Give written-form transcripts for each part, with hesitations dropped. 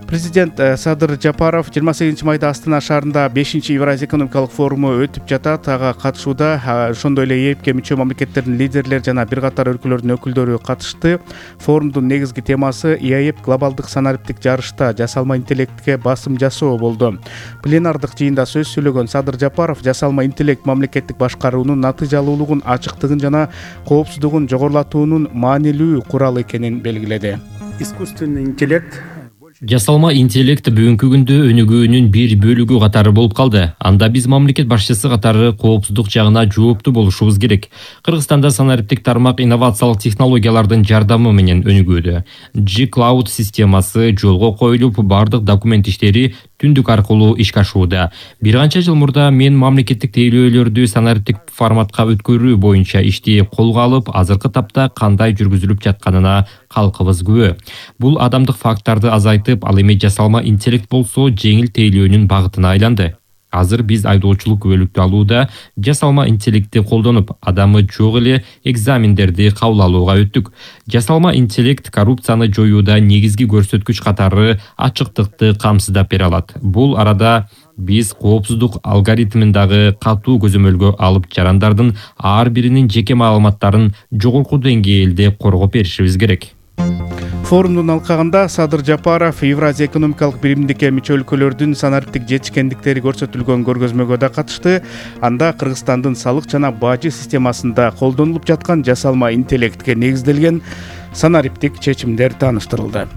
Президент Садыр Жапаров 28 майда Астана шаарында 5-чи Евразия экономикалык форуму өтүп жатат. Ага катышууда ошондой эле ЕЭПке мүчө мамлекеттердин лидерлери жана бир катар өлкөлөрдүн өкүлдөрү катышты. Форумдун негизги темасы ЕЭП глобалдык санариптик жарышта жасалма интеллектке басым жасоо болду. Пленардык жыйында сөз сүйлөгөн Садыр Жапаров жасалма интеллект мамлекеттик башкаруунун натыйжалуулугун, ачыктыгын жана коопсуздугун жогорулатуунун маанилүү куралы экенин белгиледи. Искусственный интеллект Жасалма интеллект бүгүнкү күндө өнүгүүнүн бир бөлүгү катары болуп калды. Анда биз мамлекет башчысы катары коопсуздук жагына жооптуу болушубуз керек. Кыргызстанда санариптик тармак инновациялык технологиялардын жардамы менен өнүгүүдө. G-Cloud системасы жолго коюлуп, бардык документ иштери түндүк аркылуу ишке ашууда. Бир канча жыл мурда мен мамлекеттик тейлөөлөрдү санариптик форматка өткөрүү боюнча ишти колго алып, азыркы тапта кандай жүргүзүлүп жатканына калкыбыз күбө. Бул адамдык факторду азайтып, ал эми жасалма интеллект болсо жеңил тейлөөнүн багытына айланды. Азыр биз айдоочулук күбөлүктү алууда жасалма интеллектти колдонуп, адамы жок эле экзамендерди кабыл алууга өттүк. Жасалма интеллект коррупцияны жоюуда негизги көрсөткүч катары ачыктыкты камсыздап бере алат. Бул арада биз коопсуздук алгоритмин дагы катуу көзөмөлгө алып, жарандардын ар биринин жеке маалыматтарын жогорку деңгээлде коргоп беришибиз керек. Форумдун алкагында Садыр Жапаров Евразия экономикалык биримдикке мүчө өлкөлөрдүн санариптик жетишкендиктери көрсөтүлгөн көргөзмөгө да катышты. Анда Кыргызстандын салык жана бажы системасында колдонулуп жаткан жасалма интеллектке негизделген санариптик чечимдер тааныштырылды.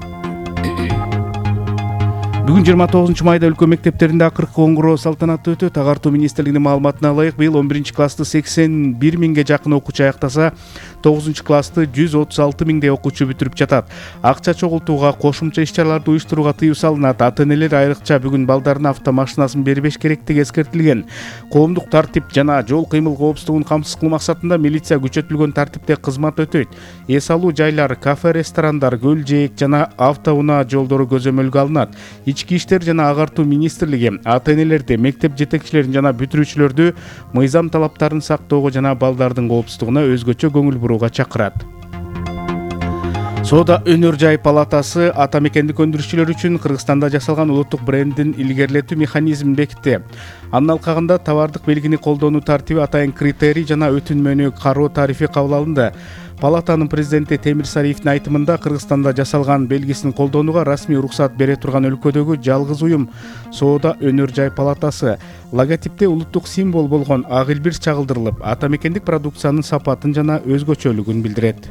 Бүгүн 29 майда өлкө мектептеринде акыркы коңгуроо салтанаты өтөт. Агартуу министрлигинин маалыматына ылайык, быйыл 11-классты 81 миңге жакын окуучу аяктаса, 9-классты 136 миңдей окуучу бүтүрүп жатат. Акча чогултууга, кошумча иш-чараларды уюштурууга тыюу салынат. Ата-энелер айрыкча бүгүн балдарына автомашинасын бербеш керектиги эскертилген. Коомдук тартип жана жол кыймыл коопсуздугун камсыз кылуу максатында милиция күчөтүлгөн тартипте кызмат өтөйт. Эс алуу жайлар, кафе, ресторандар, көл жээк жана автоунаа жолдору көзөмөлгө алынат. Ички иштер жана агартуу министрлиги ата-энелерди, мектеп жетекчилерин жана бүтүрүүчүлөрдү мыйзам талаптарын сактоого жана балдардын коопсуздугуна өзгөчө көңүл бурууга чакырат. Соода өнөр жай палатасы ата мекендик өндүрүшчүлөр үчүн Кыргызстанда жасалган улуттук брендин илгерилетүү механизмин бекитти. Анын алкагында товардык белгини колдонуу тартиби, атайын критерий жана өтүнмөнү кароо тарифи кабыл алынды. Палатанын президенти Темир Сариевдин айтымында, Кыргызстанда жасалган белгисин колдонууга расмий уруксат бере турган өлкөдөгү жалгыз уюм Соода өнөр жай палатасы. Логотипте улуттук символ болгон ак илбирс чагылдырылып, ата мекендик продукциянын сапатын жана өзгөчөлүгүн билдирет.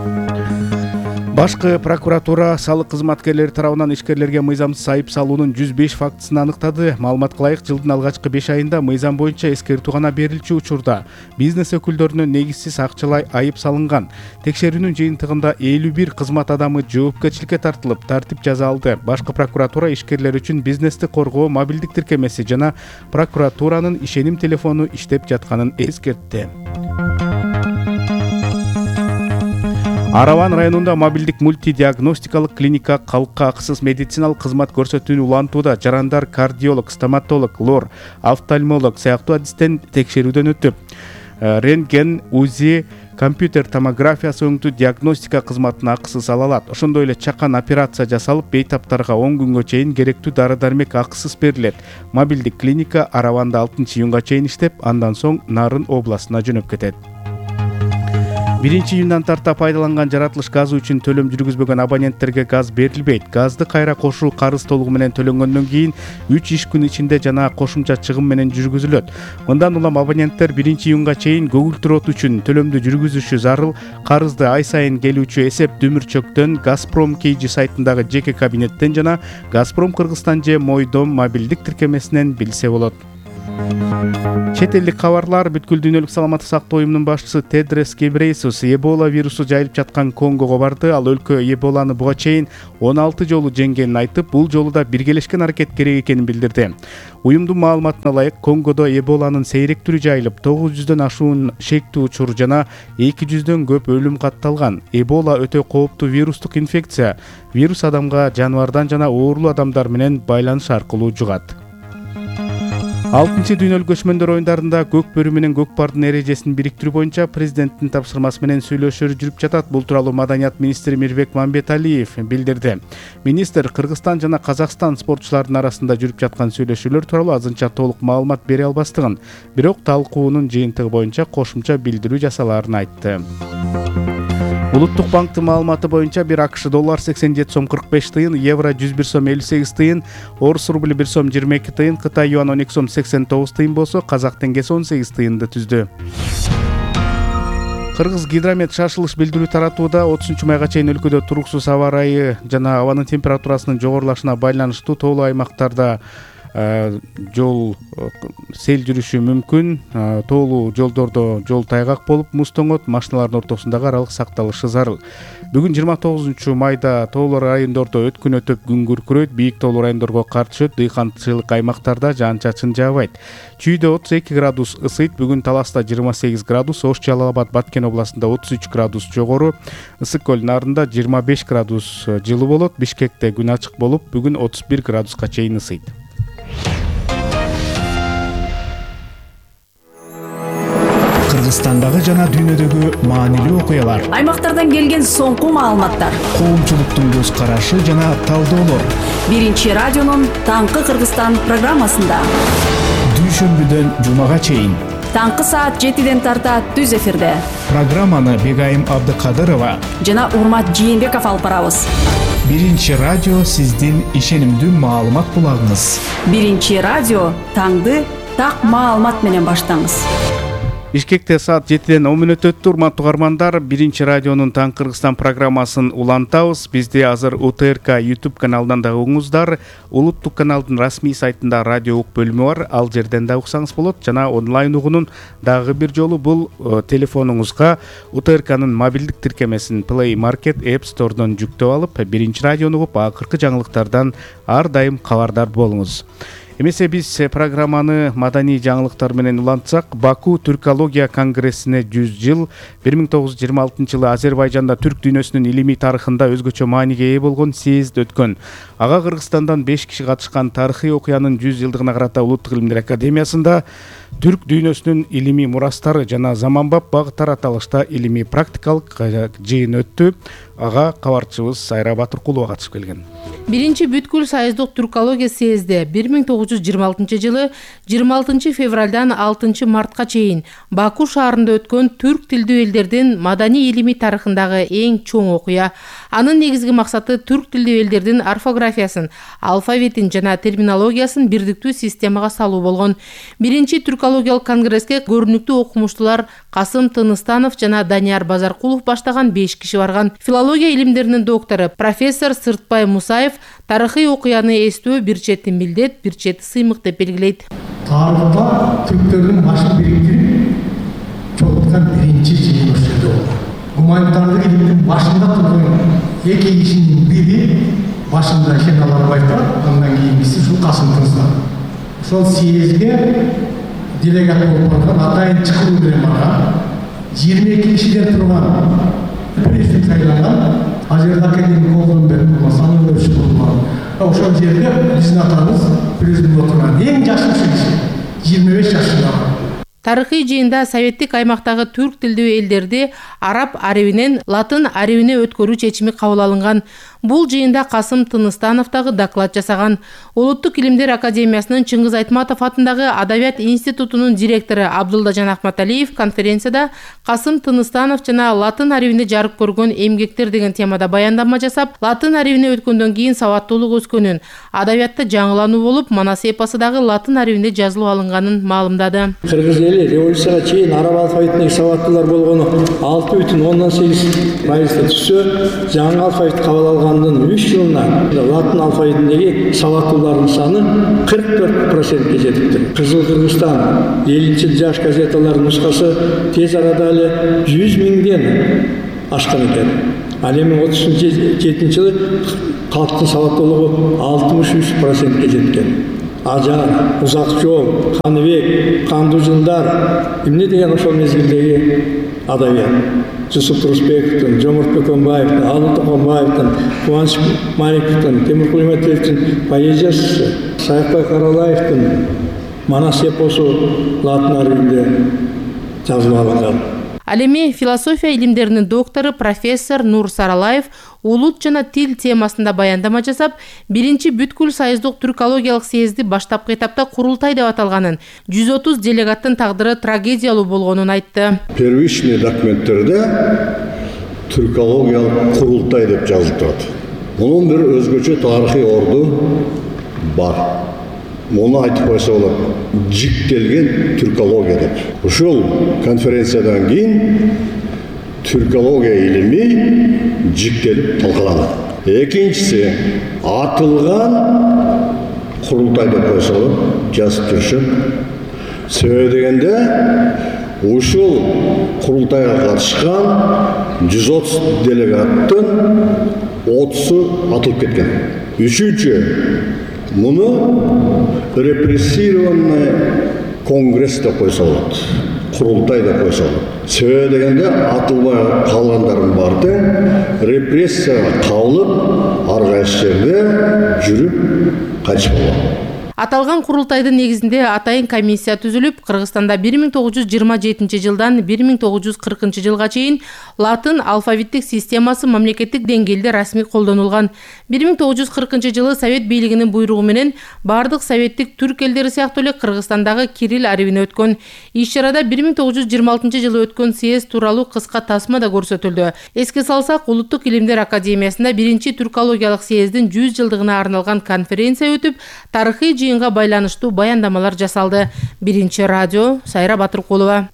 Башкы прокуратура салык кызматкерлери тарабынан ишкерлерге мыйзамсыз айып салуунун 105 фактысын аныктады. Маалыматка ылайык, жылдын алгачкы 5 айында мыйзам боюнча эскертүү гана берилчү учурда бизнес өкүлдөрүнө негизсиз акчалай айып салынган. Текшерүүнүн жыйынтыгында 51 кызмат адамы жоопкерчиликке тартылып, тартип жаза алды. Башкы прокуратура ишкерлер үчүн бизнести коргоо мобилдик тиркемеси жана прокуратуранын ишеним телефону иштеп жатканын эскертти. Араван районунда мобилдик мультидиагностикалык клиника калкка акысыз медициналык кызмат көрсөтүүнү улантууда. Жарандар кардиолог, стоматолог, лор, офтальмолог сыяктуу адистен текшерүүдөн өтүп, рентген, УЗИ, компьютер томографиясы өңдүү диагностика кызматын акысыз ала алат. Ошондой эле чакан операция жасалып, бейтаптарга 10 күнгө чейин керектүү дары-дармек акысыз берилет. Мобилдик клиника Араванда 6-июнга чейин иштеп, андан соң Нарын областына жөнөп кетет. 1-июндан тарта пайдаланган жаратылыш газы үчүн төлөм жүргүзбөгөн абоненттерге газ берилбейт. Газды кайра кошуу карыз толугу менен төлөнгөндөн кийин 3 иш күн ичинде жана кошумча чыгым менен жүргүзүлөт. Мындан улам абоненттер 1-июнга чейин көгүлтүр от үчүн төлөмдү жүргүзүшү зарыл. Карызды ай сайын келүүчү эсеп дүмүрчөктөн, Газпром KG сайтындагы жеке кабинеттен жана Газпром Кыргызстан же Мойдом мобилдик тиркемесинен билсе болот. Чет элдик кабарлар. Бүткүл дүйнөлүк саламаттык сактоо уюмунун башчысы Тедрос Гебрейесус Эбола вирусу жайылып жаткан Конгого барды. Ал өлкө Эболаны буга чейин 16 жолу жеңгенин айтып, бул жолу да биргелешкен аракет керек экенин билдирди. Уюмдун маалыматына ылайык, Конгодо Эболанын сейрек түрү жайылып, 900дөн ашуун шектүү учур жана 200дөн көп өлүм катталган. Эбола өтө кооптуу вирустук инфекция. Вирус адамга жаныбардан жана оорулуу адамдар менен байланыш аркылуу жугат. 6 дүйнөлүк көчмөндөр оюндарында көк бөрү менен көк бардын эрежесин бириктирүү боюнча президенттин тапшырмасы менен сүйлөшүүлөр жүрүп жатат. Бул тууралуу Маданият министри Мирбек Мамбеталиев билдирди. Министр Кыргызстан жана Казакстан спортчуларынын арасында жүрүп жаткан сүйлөшүүлөр тууралуу азырынча толук маалымат бере албастыгын, бирок талкуунун жыйынтыгы боюнча кошумча билдирүү жасалаарын айтты. Улуттук банктын маалыматы боюнча бир АКШ доллар 87 сом 45 тыйын, евро 101 сом 58 тыйын, орус рубли 1 сом 22 тыйын, Кытай юан 12 сом 89 тыйын болсо, казак теңгеси 18 тыйынды түздү. Кыргыз гидромет шашылыш билдирүү таратууда 30 майга чейин өлкөдө туруксуз аба ырайы жана абанын температурасынын жогорулашына байланыштуу тоолуу аймактарда жол сел жүрүшү мүмкүн. Тоолуу жолдордо жол тайгак болуп, муз тоңот, машиналардын ортосундагы аралык сакталышы зарыл. Бүгүн 29 майда тоолуу райондордо өткөн өтөп күн күркүрөйт, бийик тоолуу райондорго кар түшөт, дыйканчылык аймактарда жаан-чачын жаабайт. Чүйдө 32 градус ысыйт, бүгүн Таласта 28 градус, Ош, Жалал Абад, Баткен областында 33 градус жогору, Ысык көл нарында 25 градус жылы болот, Бишкекте күн ачык болуп, бүгүн 31 градуска чейин ысыйт. Кыргызстандагы жана дүйнөдөгү маанилүү окуялар, аймактардан келген соңку маалыматтар, коомчулуктун көз карашы жана талдоолор. Биринчи радионун Таңкы Кыргызстан программасында Дүйшөмбүдөн жумага чейин таңкы саат 7ден тарта түз эфирде программаны Бегайым Абдыкадырова жана Урмат Жээнбеков алып барабыз. Биринчи радио сиздин ишенимдүү маалымат булагыңыз. Биринчи радио таңды так маалымат менен баштаңыз. Бишкекте саат 7ден 10 мүнөт өттү. Урматтуу угармандар, Биринчи радионун Таң Кыргызстан программасын улантабыз. Бизди азыр УТРК YouTube каналынан да угуңуздар. Улуттук каналдын расмий сайтында радио ук бөлүмү бар. Ал жерден да уксаңыз болот. Жана онлайн угунун дагы бир жолу бул телефонуңузга УТРКнын мобилдик тиркемесин Play Market App Store'дон жүктөп алып, Биринчи радиону угуп, акыркы жаңылыктардан ар дайым кабардар болуңуз. Эмесе биз программаны маданий жаңылыктар менен улантсак, Баку Түркология конгрессине 100 жыл, 1926 жылы Азербайжанда түрк дүйнөсүнүн илимий тарыхында өзгөчө мааниге ээ болгон съезд өткөн. Ага Кыргызстандан 5 киши катышкан тарыхый окуянын 100 жылдыгына карата Улуттук илимдер академиясында түрк дүйнөсүнүн илимий мурастары жана заманбап багыттар аталышта илимий практикалык жыйын өттү. Ага кабарчыбыз Айра Батыркулова катышып келген. Биринчи бүткүл союздук түркология съезди 1926 жылы 26 февралдан 6 мартка чейин Баку шаарында өткөн түрк тилдүү элдердин маданий илимий тарыхындагы эң чоң окуя. Анын негизги максаты түрк тилдүү элдердин орфографиясын, алфавитин жана терминологиясын бирдиктүү системага салуу болгон. Биринчи түркологиялык конгресске көрүнүктүү окумуштуулар Касым Тыныстанов жана Данияр Базаркулов баштаган 5 киши барган. Филология илимдеринин доктору профессор Сыртбай Мусаев тарыхый окуяны эстөө бир чети милдет, бир чети сыймык деп белгилейт. Тарыхта түрктөрдүн башын бириктирип чогулткан биринчи жыйын ошол жерде болгон. Гуманитардык илимдин башында турган эки кишинин бири башында Шен Аларбаевда, андан кийинкиси ушул Касым Тыныстанов. Ошол съездге делегат болуп барган, атайын чакыруу менен барган 22 кишиден турган президент сайланган. Азербайжан академик Колдонбек анын өчү болгон. Ошол жерде биздин атабыз президент отурган эң жаш киши 25 жашында. Тарыхый жыйында советтик аймактагы түрк тилдүү элдерди араб арабинен латын арабине өткөрүү чечими кабыл алынган. Бул жыйында Касым Тыныстанов дагы доклад жасаган. Улуттук илимдер академиясынын Чыңгыз Айтматов атындагы Адабият институтунун директору Абдулдажан Ахматалиев конференцияда Касым Тыныстанов жана латын арабинде жарык көргөн эмгектер деген темада баяндама жасап, латын арабине өткөндөн кийин сабаттуулук өскөнүн, адабиятта жаңылануу болуп, Манас эпосу дагы латын арабинде жазылып алынганын маалымдады. Кыргыз эли революцияга чейин араб алфавитиндеги сабаттуулар болгону 6,8% түшсө, жаңы алфавит кабыл алган 3 жылына латын алфавитиндеги сабаттуулардын саны 44%ге жетиптир. Кызыл Кыргызстан, Элинчил жаш газеталарынын нускасы тез арада эле 100 миңден ашкан экен. Ал эми 37 жылы калктын сабаттуулугу 63%ге жеткен. Ажар, Узак жол, Каныбек, Кандуу жылдар эмне деген ошол мезгилдеги адабият. Жусуп Турусбековдун, Жомурт Бөкөнбаевдин, Алы Токонбаевдин, Кубаныч Маликовдун, Темиркул Иматиевдин поэзиясы, Саякбай Каралаевдин Манас эпосу латын әрпінде жазылып алынған. Ал эми философия илимдеринин доктору профессор Нур Саралаев улут жана тил темасында баяндама жасап, биринчи бүткүл союздук түркологиялык съезди баштапкы этапта курултай деп аталганын, 130 делегаттын тагдыры трагедиялуу болгонун айтты. Первичный документтерде түркологиялык курултай деп жазылып турат. Мунун бир өзгөчө тарыхый орду бар. Муну айтып койсо болот. Жиктелген түркология деп. Ушул конференциядан кийин түркология илими жиктелип талкаланат. Экинчиси атылган курултай деп койсо болот. Жазып жүрүшөт. Себеби дегенде ушул курултайга катышкан 130 делегаттын 30 атылып кеткен. Үчүнчү, муну репрессированный конгресс деп койсо болот. Курултай деп койсо болот. Себеби дегенде атылбай калгандардын баары репрессияга кабылып, ар кайсы жерде жүрүп кайтыш болгон. Аталган курултайдын негизинде атайын комиссия түзүлүп, Кыргызстанда 1927 жылдан 1940 жылга чейин латын алфавиттик системасы мамлекеттик деңгээлде расмий колдонулган. 1940 жылы Совет бийлигинин буйругу менен бардык советтик түрк элдери сыяктуу эле Кыргызстандагы кирилл арабине өткөн. Иш-чарада 1926 жылы өткөн съезд тууралуу кыска тасма да көрсөтүлдү. Эске салсак, Улуттук илимдер академиясында биринчи түркологиялык съездин 100 жылдыгына арналган конференция өтүп, тарыхый жыйынга байланыштуу баяндамалар жасалды. Биринчи радио, Сайра Батыркулова.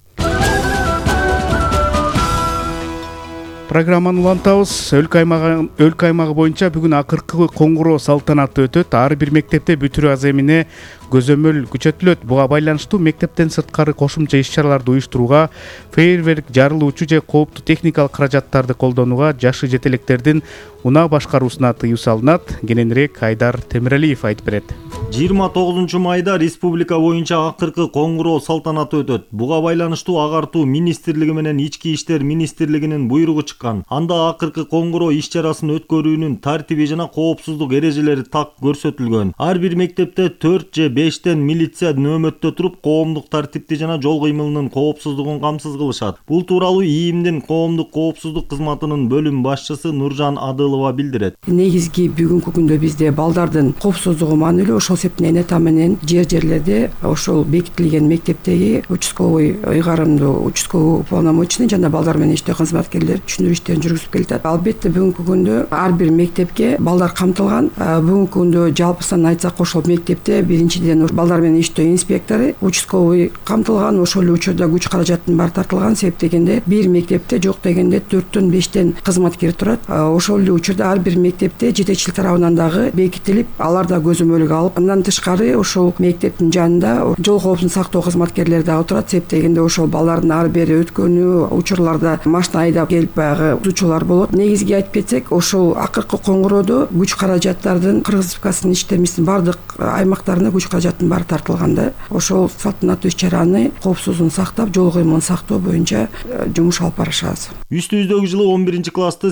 Программаны улантабыз. Өлкө аймагы боюнча бүгүн акыркы коңгуроо салтанаты өтөт. Ар бир мектепте бүтүрүү аземине көзөмөл күчөтүлөт. Буга байланыштуу мектептен сырткары кошумча иш-чараларды уюштурууга, фейерверк жарылуучу же кооптуу техникалык каражаттарды колдонууга жашы жетелектердин унаа башкаруусуна тыюу салынат. Кененирээк Айдар Темиралиев айтып берет. 29 майда республика боюнча акыркы коңгуроо салтанаты өтөт. Буга байланыштуу агартуу министрлиги менен ички иштер министрлигинин буйругу чыккан. Анда акыркы коңгуроо иш-чарасын өткөрүүнүн тартиби жана коопсуздук эрежелери так көрсөтүлгөн. Ар бир мектепте 4 же 5 милиция нөөмөттө туруп, коомдук тартипти жана жол кыймылынын коопсуздугун камсыз кылышат. Бул тууралуу ИИМдин коомдук коопсуздук кызматынын бөлүм башчысы Нуржан Адылова билдирет. Негизги бүгүнкү күндө бизде балдардын коопсуздугу маанилүү, ошол септен эне менен жерлерде ошол бекитилген мектептеги участковый ыйгарымдуу участковый уполномоченный жана балдар менен иштөө кызматкерлер түшүндүрүү иштерин жүргүзүп келатат. Албетте бүгүнкү күндө ар бир мектепке балдар камтылган. Бүгүнкү күндө жалпысынан айтсак ошол мектепте биринчиден балдар менен иштөө инспектору участковый камтылган, ошол эле учурда күч каражаттын баары тартылган. Себеп дегенде бир мектепте жок дегенде 4-5 кызматкер турат. Ошол эле учурда ар бир мектепте жетекчилик тарабынан дагы бекитилип, алар да көзөмөлгө алып, андан тышкары ошол мектептин жанында жол коопсуздугун сактоо кызматкерлери дагы турат. Себеп дегенде ошол балдардын ары бери өткөнү, учурларда машина айдап келип баягы учурлар болот. Негизги айтып кетсек, ошол акыркы коңгуроодо күч каражаттардын Кыргыз Республикасынын иштеримиздин бардык аймактарына күч каражаттын баары тартылганда, ошол салтанаттуу иш-чараны коопсуздугун сактап, жол кыймылын сактоо боюнча жумуш алып барышабыз. Үстүбүздөгү жылы 11 классты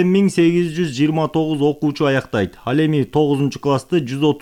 80.829 окуучу аяктайт. Ал эми 9 классты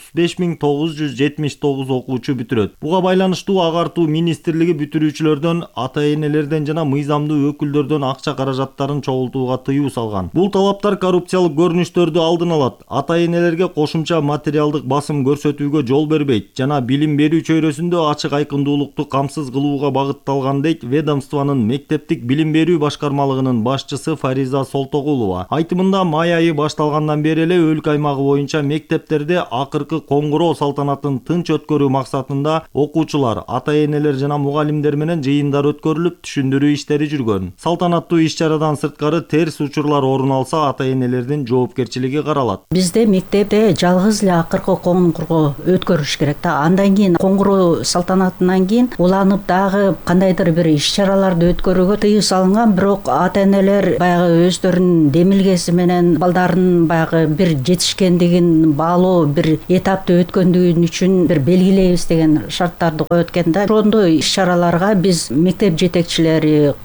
135.979 окуучу бүтүрөт. Буга байланыштуу агартуу министрлиги бүтүрүүчүлөрдөн, ата-энелерден жана мыйзамдуу өкүлдөрдөн акча каражаттарын чогултууга тыюу салган. Бул талаптар коррупциялык көрүнүштөрдү алдын алат. Ата-энелерге кошумча материалдык басым көрсөтүүгө жол бербейт жана билим берүү чөйрөсүндө ачык айкындуулукту камсыз кылууга багытталган дейт ведомствонун мектептик билим берүү башкармалыгынын башчысы Фариза Солтогулова. Айтымында май айы башталгандан бери эле өлкө аймагы боюнча мектептерде акыркы коңгуроо салтанатын тынч өткөрүү максатында окуучулар, ата-энелер жана мугалимдер менен жыйындар өткөрүлүп, түшүндүрүү иштери жүргөн. Салтанаттуу иш-чарадан сырткары терс учурлар орун алса, ата-энелердин жоопкерчилиги каралат. Бизде мектепте жалгыз эле акыркы коңгуроо өткөрүш керек да. Андан кийин коңгуроо салтанатынан кийин уланып дагы кандайдыр бир иш-чараларды өткөрүүгө тыюу салынган, бирок ата-энелер баягы өздөрүнүн демилгеси менен балдарын баягы бир жетишкендигин баалоо, бир этапты өткөндүгүн үчүн бир белгилейбиз деген шарттарды коет экен да. Ошондой иш-чараларга биз мектеп жетекчилери,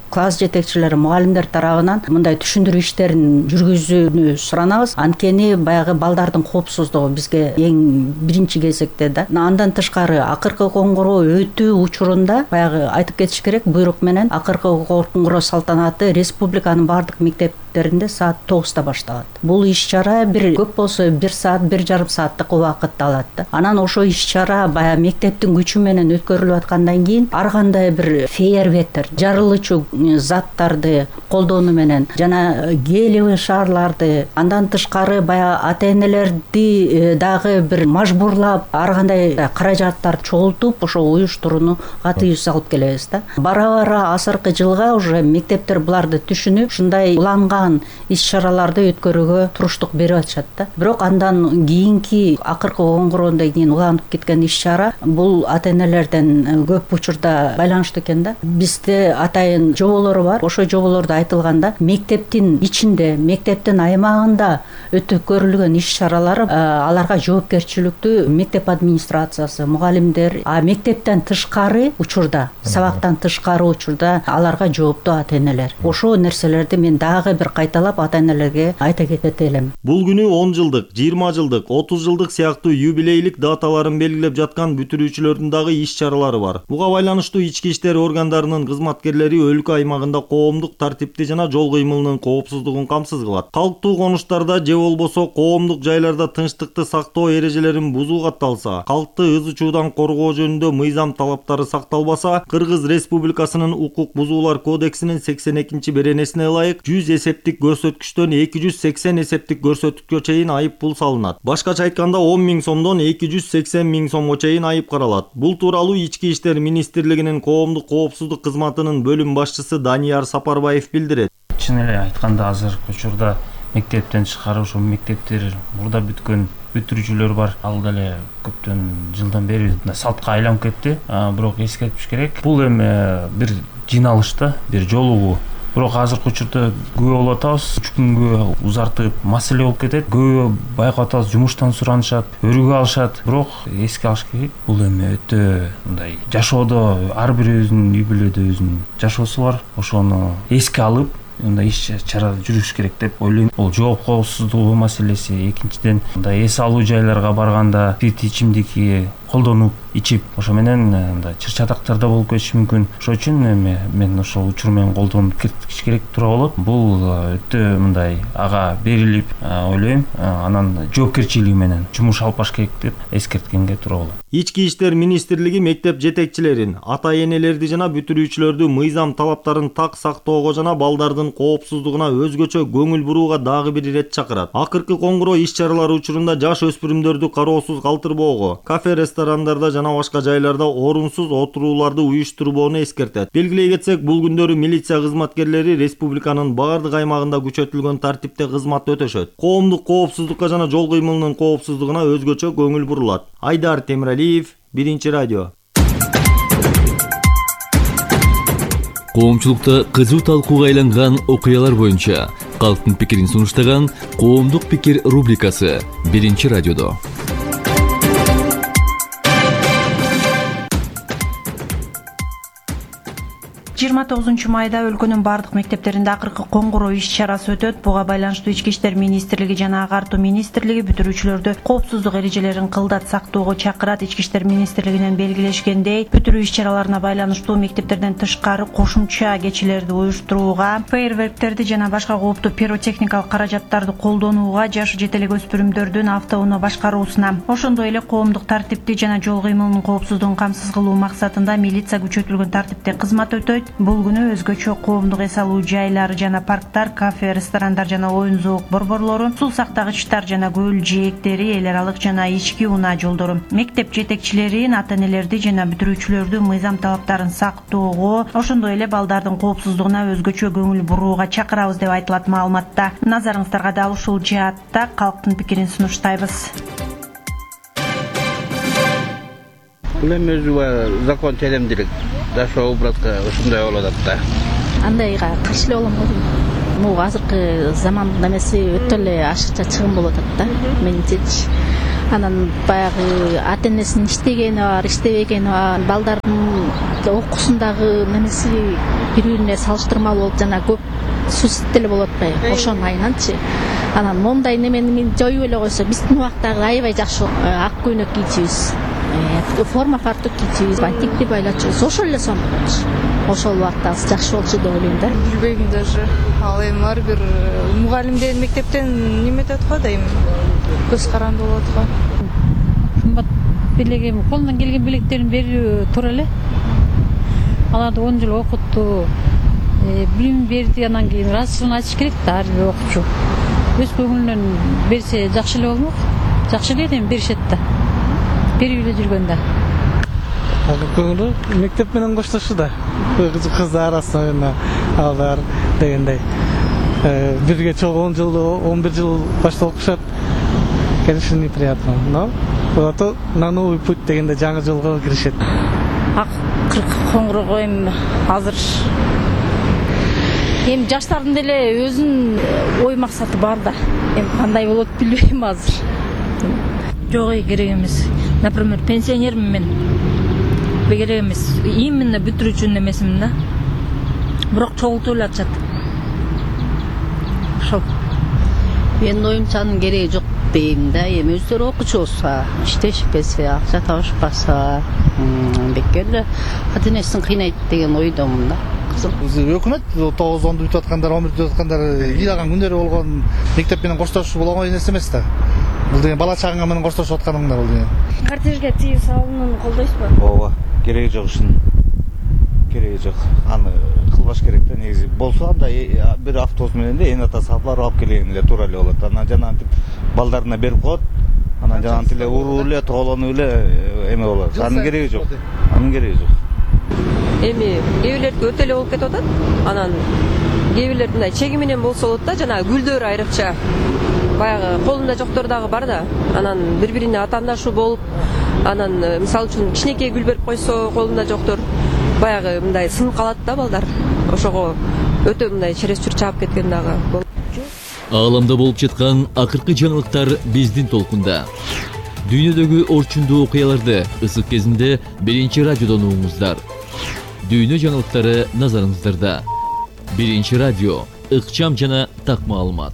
класс жетекчилери, мугалимдер тарабынан мындай түшүндүрүү иштерин жүргүзүүнү суранабыз. Анткени баягы балдардын коопсуздугу бизге эң биринчи кезекте да. Андан тышкары акыркы коңгуроо өтүү учурунда баягы айтып кетиш керек, буйрук менен акыркы коңгуроо салтанаты республиканын бардык мектептеринде саат 9-та башталат. Бул иш-чара бир көп болсо 1 саат, 1,5 сааттык убакытты алат да. Анан ошо иш-чара баягы мектептин күчү менен өткөрүлүп аткандан кийин ар кандай бир фейерверктер, жарылуучу заттарды колдонуу менен жана гелиевый шарларды, андан тышкары баягы ата-энелерди дагы бир мажбурлап ар кандай каражаттарды чогултуп ошо уюштурууга тыюу салып келебиз да. Бара-бара азыркы жылга уже мектептер буларды түшүнүп, ушундай уланган иш-чараларды өткөрүүгө туруштук берип атышат да. Бирок андан кийинки акыркы коңгуроондон кийин уланып кеткен иш-чара бул ата-энелерден көп учурда байланыштуу экен да. Бизде атайын жоболор бар. Ошо жоболордо айтылганда мектептин ичинде, мектептин аймагында өткөрүлгөн иш-чаралар аларга жоопкерчиликтүү мектеп администрациясы, мугалимдер, мектептен тышкары учурда, сабактан тышкары учурда аларга жооптуу ата-энелер. Ошо нерселерди мен дагы бир кайталап ата-энелерге айта кетет элем. Бул күнү 10 жылдык, 20 жылдык, 30 жылдык сыяктуу юбилейлик даталарын белгилеп жаткан бүтүрүүчүлөрдүн дагы иш-чаралары бар. Буга байланыштуу ички иштер органдарынын кызматкерлери өлкө аймагында коомдук тартипти жана жол кыймылынын коопсуздугун камсыз кылат. Калктуу конуштарда же болбосо коомдук жайларда тынчтыкты сактоо эрежелерин бузуу катталса, калкты ыз учуудан коргоо жөнүндө мыйзам талаптары сакталбаса, Кыргыз Республикасынын укук бузуулар кодексинин 82 беренесине ылайык 100 эсептик көрсөткүчтөн 280 эсептик көрсөткүчкө чейин айып пул салынат. Башкача айтканда 10 000 сомдон 280 000 сомго чейин айып каралат. Бул тууралуу Ички иштер министрлигинин коомдук коопсуздук кызматынын бөлүм башчысы Данияр Сапарбаев билдирет. Чын эле айтканда азыркы учурда мектептен тышкары ошо мектептер мурда бүткөн бүтүрүүчүлөр бар. Ал деле көптөн жылдан бери салтка айланып кетти. Бирок эскертиш керек. Бул эми бир жиналыш да, бир жолугуу. Бирок азыркы учурда күбө болуп атабыз. 3 күнгө узартып маселе болуп кетет. Күбө байкап атабыз, жумуштан суранышат, өргө алышат. Бирок эске алыш керек. Бул эми өтө мындай жашоодо ар бирибиздин үй бүлөдө өзүнүн жашоосу бар. Ошону эске алып мындай иш-чара жүрүш керек деп ойлойм. Бул жооп коопсуздугу маселеси. Экинчиден, мындай эс алуу жайларга барганда спирт ичимдикти колдонуп ичип, ошо менен мындай чыр-чатактарда болуп кетиши мүмкүн. Ошол үчүн мен ошол учур менен колдонуп кетиш керек туура болот. Бул өтө мындай ага берилип ойлойм. Анан жоопкерчилиги менен жумуш алып баш керек деп эскерткенге туура болот. Ички иштер министрлиги мектеп жетекчилерин, ата-энелерди жана бүтүрүүчүлөрдү мыйзам талаптарын так сактоого жана балдардын коопсуздугуна өзгөчө көңүл бурууга дагы бир ирет чакырат. Акыркы коңгуроо иш-чаралары учурунда жаш өспүрүмдөрдү кароосуз калтырбоого, кафе, ресторандарда жана башка жайларда орунсуз отурууларды уюштурбоону эскертет. Белгилей кетсек, бул күндөрү милиция кызматкерлери республиканын бардык аймагында күчөтүлгөн тартипте кызмат өтөшөт. Коомдук коопсуздукка жана жол кыймылынын коопсуздугуна өзгөчө көңүл бурулат. Айдар Темиралиев, Биринчи радио. Коомчулукта кызуу талкууга айланган окуялар боюнча калктын пикирин сунуштаган Коомдук пикир рубрикасы Биринчи радиодо. 29 майда өлкөнүн бардык мектептеринде акыркы коңгуроо иш-чарасы өтөт. Буга байланыштуу Ички иштер министрлиги жана Агартуу министрлиги бүтүрүүчүлөрдү коопсуздук эрежелерин кылдат сактоого чакырат. Ички иштер министрлигинен белгилешкендей, бүтүрүү иш-чараларына байланыштуу мектептерден тышкары кошумча кечелерди уюштурууга, фейерверктерди жана башка кооптуу пиротехникалык каражаттарды колдонууга, жашы жете элек өспүрүмдөрдүн автоунаа башкаруусуна, ошондой эле коомдук тартипти жана жол кыймылынын коопсуздугун камсыз кылуу максатында милиция күчөтүлгөн тартипте кызмат өтөйт. Бул күнү өзгөчө коомдук эс алуу жайлары жана парктар, кафе, ресторандар жана оюн зоок борборлору, суу сактагычтар жана көл жээктери, эл аралык жана ички унаа жолдору, мектеп жетекчилерин, ата-энелерди жана бүтүрүүчүлөрдү мыйзам талаптарын сактоого, ошондой эле балдардын коопсуздугуна өзгөчө көңүл бурууга чакырабыз деп айтылат маалыматта. Назарыңыздарга дал ушул жаатта калктын пикирин сунуштайбыз. Бул эми өзү закон телемдилик жашоо образга ушундай болуп атат да. Андайга каршы эле болом го. могу азыркы замандын эмеси өтө эле ашыкча чыгым болуп атат да менимчечи. Анан баягы ата энесинин иштегени бар, иштебегени бар, балдардын окуусундагы немеси бири-бирине салыштырмалуу болуп жана көп сусит деле болуп атпайбы ошонун айынан,чы. Анан мондай немени жоюп эле койсо биздин убактагы аябай жакшы ак көйнөк кийчүбүз, форма фартук кийчүбүз, бантикти байлачубуз, ошол эле сонун болчу. Ошол убактагысы жакшы болчу деп ойлойм да. Билбейм даже. Ал эми ар бир мугалимдер мектептен неметет го дейм. Көз каранды болот го. Кымбат белегем, колунан келген белектерин берүү туура эле. Аларды 10 жыл окутту, билим берди, анан кийин ыраазычылыгын айтыш керек да ар бир окуучу. Өз көңүлүнөн берсе жакшы эле болмок. Жакшы эле эми беришет да. Берип эле жүргөндө. Көңүлү мектеп менен коштошу да. Кыздар арасында алар дегендей. Бирге чогуу 10 жыл, 11 жыл башта окушат. Конечно, неприятно, но зато на новый путь дегенде жаңы жолго киришет. Ак коңгуроо эми азыр эми жаштардын деле өзүнүн ой максаты бар да. Эми кандай болот билбейм азыр. Жок, керек эмес. Например, пенсионермин мен. Керек эмес. Именно бүтүрүүчүнүн эмесимин да. Бирок чогултуп эле атышат. Ошол. Менин оюмча анын кереги жок дейм да. Эми өздөрү окуучу болсо, иштешпесе, акча табышпаса, бекер эле ата энесин кыйнайт деген ойдомун да. Өкмөт 9-10 бүтүп аткандар, 11 бүтүп аткандар ыйлаган күндөрү болгон, мектеп менен коштошуу бул оңой нерсе эмес да. Бул деген бала чагыңа менен коштошуп атканыңдар бул деген. Картежге тыюу салуунун колдойсузбу? Ооба, кереги жок ишин. Кереги жок. Аны кылбаш керек да негизи. Болсо анда бир автобус менен да эне ата салып алып келген эле туура эле болот. Анан жана балдарына берип коет. Анан жана эле уруу эле, тоолонуп эле эме болот. Анын кереги жок. Анын кереги жок. Эми кээ бирлердики өтө эле болуп кетип атат. Анан кээ бирлер мындай чеги менен болсо болот да, жана гүлдөр айрыкча. Баягы колунда жоктор дагы бар да. Анан бири-бирине атаандашуу болуп, анан мисалы үчүн кичинекей гүл берип койсо колунда жоктор баягы мындай сынып калат да балдар. Ошого өтө мындай чересчур чаап кеткен дагы болот. Ааламда болуп жаткан акыркы жаңылыктар биздин толкунда. Дүйнөдөгү орчундуу окуяларды ысык кезинде биринчи радиодон угуңуздар. Дүйнө жаңылыктары назарыңыздарда. Биринчи радио, ыкчам жана так маалымат.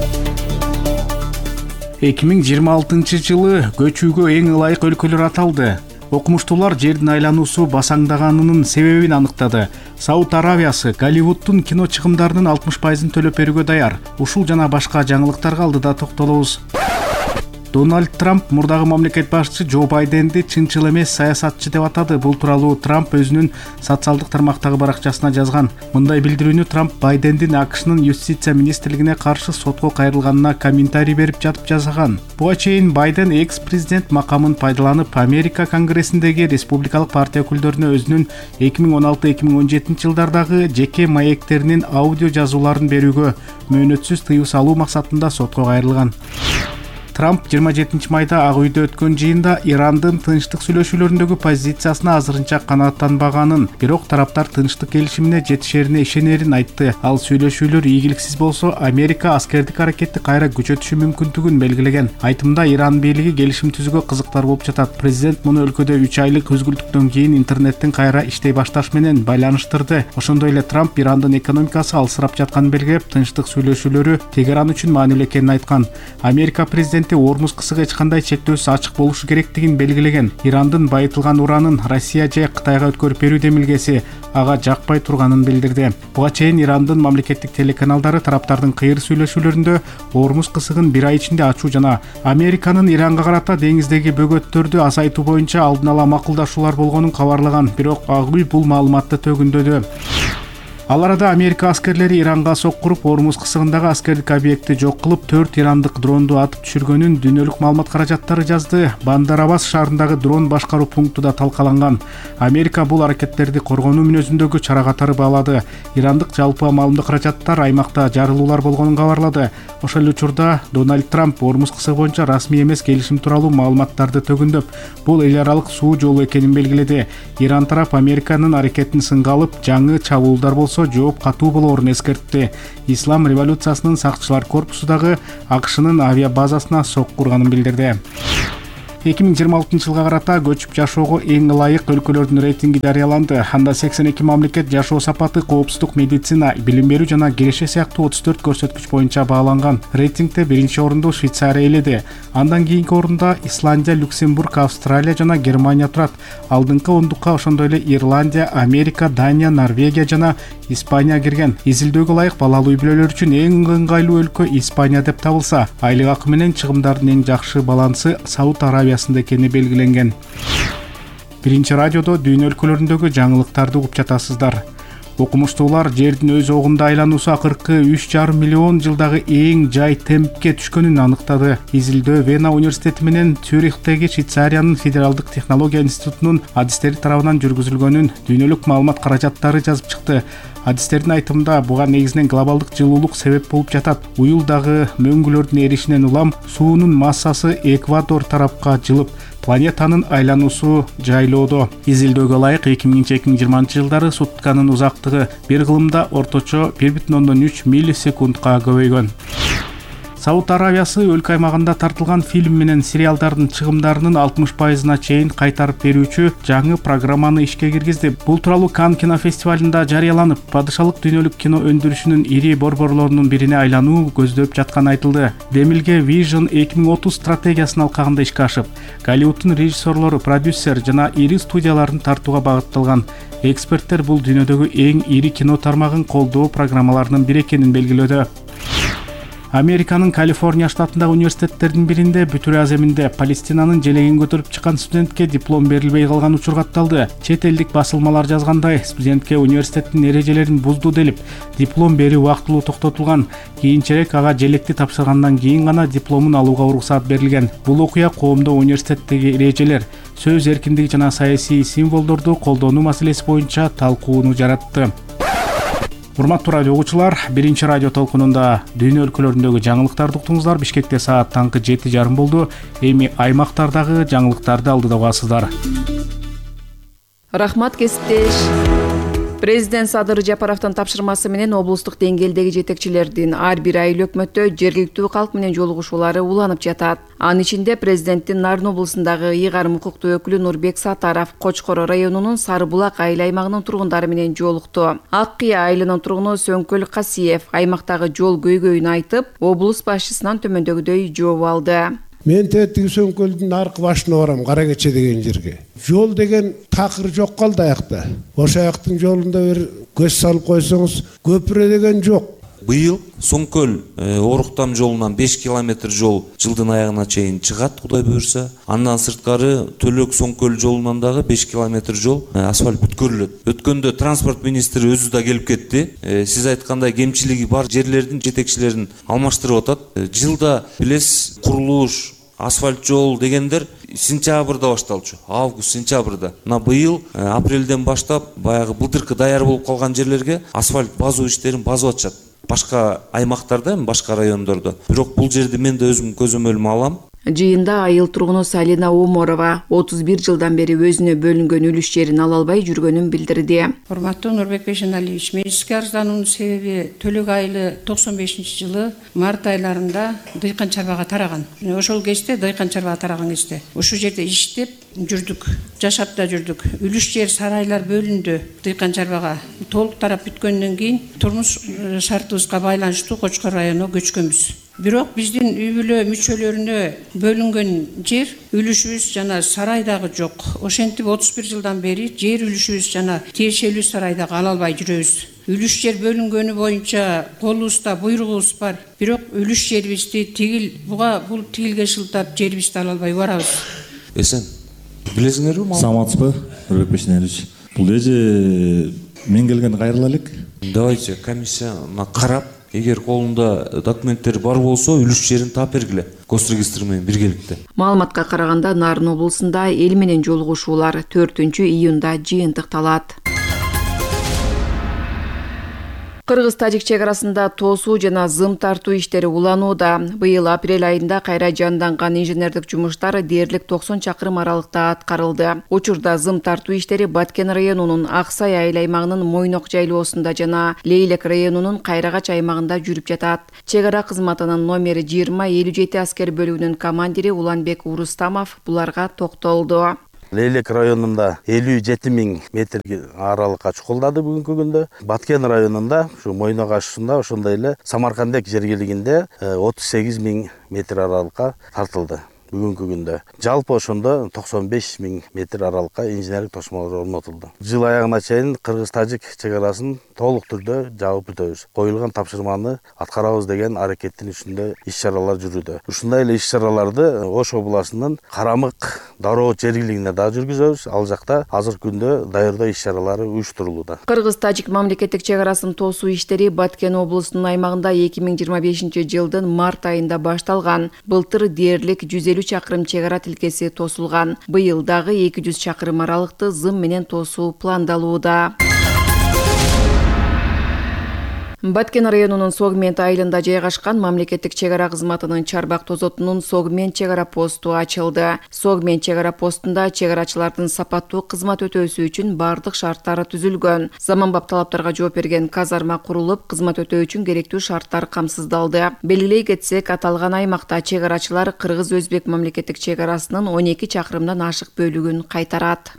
2026 жылы көчүүгө эң ылайык өлкөлөр аталды. Окумуштуулар жердин айлануусу басаңдаганынын себебин аныктады. Сауд Аравиясы Голливудтун кино чыгымдарынын 60%ын төлөп берүүгө даяр. Ушул жана башка жаңылыктарга алдыда токтолобуз. Дональд Трамп мурдагы мамлекет башчысы Джо Байденди чынчыл эмес саясатчы деп атады. Бул тууралуу Трамп өзүнүн социалдык тармактагы баракчасына жазган. Мындай билдирүүнү Трамп Байдендин АКШнын юстиция министрлигине каршы сотко кайрылганына комментарий берип жатып жасаган. Буга чейин Байден экс-президент макамын пайдаланып Америка Конгрессиндеги республикалык партия өкүлдөрүнө өзүнүн 2016-2017 жылдардагы жеке маектеринин аудио жазууларын берүүгө мөөнөтсүз тыюу салуу максатында сотко кайрылган. Трамп 27 майда Ак үйдө өткөн жыйында Ирандын тынчтык сүйлөшүүлөрүндөгү позициясына азырынча канааттанбаганын, бирок тараптар тынчтык келишимине жетишерине ишенерин айтты. Ал сүйлөшүүлөр ийгиликсиз болсо, Америка аскердик аракетти кайра күчөтүшү мүмкүндүгүн белгилеген. Айтымда Иран бийлиги келишим түзүүгө кызыктар болуп жатат. Президент муну өлкөдө 3 айлык үзгүлтүктөн кийин интернеттин кайра иштей башташ менен байланыштырды. Ошондой эле Трамп Ирандын экономикасы алсырап жатканын белгилеп, тынчтык сүйлөшүүлөрү Тегеран үчүн маанилүү экенин айткан. Америка президенти Ормуз кысыгы эч кандай чектөөсүз ачык болушу керектигин белгилеген. Ирандын байытылган уранын Россия же Кытайга өткөрүп берүү демилгеси ага жакпай турганын билдирди. Буга чейин Ирандын мамлекеттик телеканалдары тараптардын кыйыр сүйлөшүүлөрүндө Ормуз кысыгын 1 ай ичинде ачуу жана Американын Иранга карата деңиздеги бөгөттөрдү азайтуу боюнча алдын ала макулдашуулар болгонун кабарлаган. Бирок Ак үй бул маалыматты төгүндөдү. Ал арада Америка аскерлери Иранга соккуруп, Ормуз кысыгындагы аскердик объектти жок кылып, 4 ирандык дронду атып түшүргөнүн дүйнөлүк маалымат каражаттары жазды. Бандар-Аббас шаарындагы дрон башкаруу пункту талкаланган. Америка бул аракеттерди коргонуу мүнөзүндөгү чара катары баалады. Ирандык жалпы маалымдык каражаттар аймакта жарылуулар болгонун кабарлады. Ошол учурда Дональд Трамп Ормуз кысыгы боюнча расмий эмес келишим тууралуу маалыматтарды төгүндөп, бул эл аралык суу жолу экенин белгиледи. Иран тарап Американын аракетин сынга алып, жаңы чабуулдар болсо болсо жооп катуу болоорун эскертти. Ислам революциясынын сакчылар корпусу дагы АКШнын авиа базасына сокку урганын билдирди. 2026 жылга карата көчүп жашоого эң ылайык өлкөлөрдүн рейтинги жарыяланды. Анда 82 мамлекет жашоо сапаты, коопсуздук, медицина, билим берүү жана киреше сыяктуу 34 көрсөткүч боюнча бааланган. Рейтингде биринчи орунду Швейцария ээледи. Андан кийинки орунда Исландия, Люксембург, Австралия жана Германия турат. Алдыңкы ондукка ошондой эле Ирландия, Америка, Дания, Норвегия жана Испания кирген. Изилдөөгө ылайык балалуу үй-бүлөлөр үчүн эң ыңгайлуу өлкө Испания деп табылса, айлык акы менен чыгымдардын эң жакшы балансы Сауд Арабиясында экени белгиленген. Биринчи радиодо дүйнө өлкөлөрүндөгү жаңылыктарды угуп жатасыздар. Окумуштуулар жердин өз огунда айлануусу акыркы 3,5 миллион жылдагы эң жай темпке түшкөнүн аныктады. Изилдөө Вена университети менен Цюрихтеги Швейцариянын Федералдык технология институтунун адистери тарабынан жүргүзүлгөнүн дүйнөлүк маалымат каражаттары жазып чыкты. Адистердин айтымында буга негизинен глобалдык жылуулук себеп болуп жатат. Уюлдагы мөңгүлөрдүн эришинен улам суунун массасы Эквадор тарапка жылып, планетанын айлануусу жайлоодо. Изилдөөгө ылайык 2020-2020 жылдары сутканын узактыгы бир кылымда орточо 1,3 миллисекундка көбөйгөн. Сауд Арабиясы өлкө аймагында тартылган фильм менен сериалдардын чыгымдарынын 60%-на чейин кайтарып берүүчү жаңы программаны ишке киргизди. Бул тууралуу Канн кинофестивалында жарыяланып, падышалык дүйнөлүк кино өндүрүшүнүн ири борборлорунун бирине айлануу көздөп жатканы айтылды. Демилге Vision 2030 стратегиясынын алкагында ишке ашып, Голливудтун режиссерлору, продюсер жана ири студияларын тартууга багытталган. Эксперттер бул дүйнөдөгү эң ири кино тармагын колдоо программаларынын бири экенин белгилөөдө. Американын Калифорния штатындагы университеттердин биринде бүтүр аземинде Палестинанын желегин көтөрүп чыккан студентке диплом берилбей калган учур катталды. Чет элдик басылмалар жазгандай, студентке университеттин эрежелерин бузду делип, диплом берүү убактылуу токтотулган. Кийинчерээк ага желекти тапшыргандан кийин гана дипломун алууга уруксаат берилген. Бул окуя коомдо университеттеги эрежелер, сөз эркиндиги жана саясий символдорду колдонуу маселеси боюнча талкууну жаратты. Урматтуу радио угуучулар, биринчи радио толкунунда дүйнө өлкөлөрүндөгү жаңылыктарды уктуңуздар. Бишкекте саат таңкы 7:30 болду. Эми аймактардагы жаңылыктарды алдыда угасыздар. Рахмат кесиптеш. Президент Садыр Жапаровдун тапшырмасы менен облустук деңгээлдеги жетекчилердин ар бир айыл өкмөттө жергиликтүү калк менен жолугушуулары уланып жатат. Анын ичинде президенттин Нарын облусундагы ыйгарым укуктуу өкүлү Нурбек Сатаров Кочкор районунун Сары булак айыл аймагынын тургундары менен жолукту. Ак Кыя айылынын тургуну Сөңкөл Касиев аймактагы жол көйгөйүн айтып, облус башчысынан төмөндөгүдөй жооп алды. Мен тетиги Сөңкөлдүн аркы башына барам, Кара Кече деген жерге. Жол деген такыр жок калды аякта. Ошо аяктын жолунда бир көз салып койсоңуз, көпүрө деген жок. Быйыл Сөңкөл Оруктам жолунан 5 километр жол жылдын аягына чейин чыгат, Кудай буйрса. Андан сырткары Төлөк Сөңкөл жолунан дагы 5 километр жол асфальт бүткөрүлөт. Өткөндө транспорт министри өзү да келип кетти. Сиз айткандай кемчилиги бар жерлердин жетекчилерин алмаштырып атат. Жылда билесиз, курулуш, асфальт жол дегендер сентябрда башталчу. Август, сентябрда. Мына быйыл апрелден баштап баягы былтыркы даяр болуп калган жерлерге асфальт базуу иштерин базып атышат. Башка аймактарда, башка райондордо. Бирок бул жерди мен да өзүм көзөмөлүмө алам. Жыйында айыл тургуну Салина Оморова 31 жылдан бери өзүнө бөлүнгөн үлүш жерин ала албай жүргөнүн билдирди. Урматтуу Нурбек Бейшеналиевич, мен ишке арыздануунун себеби Төлөк айылы 95-жылы март айларында дыйкан чарбага тараган. Ошол кезде дыйкан чарбага тараган кезде ушул жерде иштеп жүрдүк, жашап да жүрдүк. Үлүш жер сарайлар бөлүндү дыйкан чарбага. Толук тарап бүткөндөн кийин турмуш шартыбызга байланыштуу Кочкор районуна көчкөнбүз. Бирок биздин үй-бүлө мүчөлөрүнө бөлүнгөн жер үлүшүбүз жана сарайдагы жок. Ошентип 31 жылдан бери жер үлүшүбүз жана тиешелүү сарайдагы ала албай жүрөбүз. Үлүш жер бөлүнгөнү боюнча колубузда буйругубуз бар. Бирок үлүш жерибизди бул тигилге шылтап жерибизди ала албай барабыз. Эсен, билесиңерби? Саламатсызбы, Нурбек Бейшеналиевич? Бул эже мен келген кайрыла элек. Давайте комиссияна карап, эгер колунда документтер бар болсо, үлүш жерин таап бергиле. Госрегистр менен биргеликте. Маалыматка караганда Нарын облусунда эл менен жолугушуулар 4-июнда жыйынтыкталат. Кыргыз-тажик чек арасында тоосуу жана зым тартуу иштери уланууда. Быйыл апрель айында кайра жанданган инженердик жумуштар дээрлик 90 чакырым аралыкта аткарылды. Учурда зым тартуу иштери Баткен районунун Ак Сай айыл аймагынын Мойнок жайлоосунда жана Лейлек районунун Кайрагач аймагында жүрүп жатат. Чек ара кызматынын номери 2057 аскер бөлүгүнүн командири Уланбек Урустамов буларга токтолду. Лейлек районунда 57 000 метр аралыкка чукулдады бүгүнкү күндө. Баткен районунда, ушу Мойнок ашында, ошондой эле Самаркандек жергилигинде 38 000 метр аралыкка тартылды. Бүгүнкү күндө жалпы ошондо 95 000 метр аралыкка инженерлик тосмолор орнотулду. Жыл аягына чейин Кыргыз-тажик чек арасын толук түрдө жаап бүтөбүз. Коюлган тапшырманы аткарабыз деген аракеттин үстүндө иш-чаралар жүрүүдө. Ушундай эле иш-чараларды Ош областынын Карамык дароо жергилигинде да жүргүзөбүз. Ал жакта азыркы күндө даярдоо иш-чаралары уюштурулууда. Кыргыз-тажик мамлекеттик чек арасын тоосуу иштери Баткен облусунун аймагында 2025 жылдын март айында башталган. Былтыр дээрлик 150 чакырым чек ара тилкеси тосулган. Быйыл дагы 200 чакырым аралыкты зым менен тоосуу пландалууда. Баткен районунун Согмент айылында жайгашкан мамлекеттик чек ара кызматынын Чарбак тозотунун Согмент чек ара посту ачылды. Согмент чек ара постунда чек арачылардын сапаттуу кызмат өтөөсү үчүн бардык шарттары түзүлгөн. Заманбап талаптарга жооп берген казарма курулуп, кызмат өтөө үчүн керектүү шарттар камсыздалды. Белгилей кетсек, аталган аймакта чек арачылар Кыргыз-Өзбек мамлекеттик чек арасынын 12 чакырымдан ашык бөлүгүн кайтарат.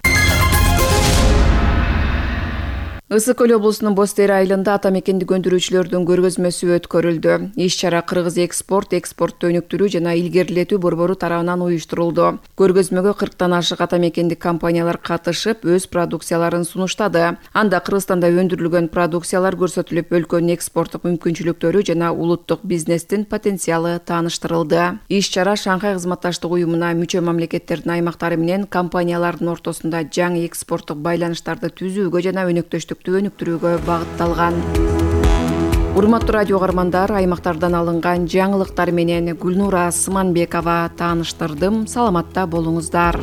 Ысык Көл облусунун Бостери айылында ата мекендик өндүрүүчүлөрдүн көргөзмөсү өткөрүлдү. Иш-чара Кыргыз экспортту өнүктүрүү жана илгерилетүү борбору тарабынан уюштурулду. Көргөзмөгө 40тан ашык ата мекендик компаниялар катышып, өз продукцияларын сунуштады. Анда Кыргызстанда өндүрүлгөн продукциялар көрсөтүлүп, өлкөнүн экспорттук мүмкүнчүлүктөрү жана улуттук бизнестин потенциалы тааныштырылды. Иш-чара Шанхай кызматташтык уюмуна мүчө мамлекеттердин аймактары менен компаниялардын ортосунда жаңы экспорттук байланыштарды түзүүгө жана өнүктүрүүгө багытталган. Урматтуу радио каармандар, аймактардан алынган жаңылыктар менен Гүлнура Сыманбекова тааныштырдым. Саламатта болуңуздар.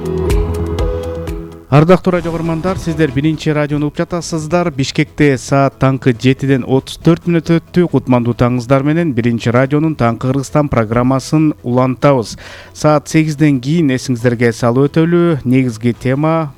Ардактуу радио каармандар, сиздер биринчи радиону угуп жатасыздар. Бишкекте саат таңкы 7-ден 34 мүнөт өттү. Кутмандуу таңыңыздар менен биринчи радионун Таңкы Кыргызстан программасын улантабыз. Саат 8ден кийин эсиңиздерге салып өтөлү. Негизги тема